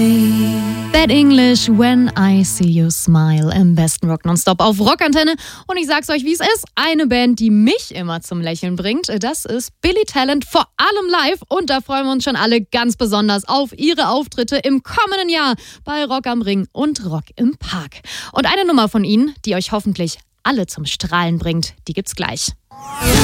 Bad English, When I See You Smile im besten Rock Nonstop auf Rockantenne. Und ich sag's euch, wie es ist. Eine Band, die mich immer zum Lächeln bringt, das ist Billy Talent, vor allem live. Und da freuen wir uns schon alle ganz besonders auf ihre Auftritte im kommenden Jahr bei Rock am Ring und Rock im Park. Und eine Nummer von ihnen, die euch hoffentlich alle zum Strahlen bringt, die gibt's gleich.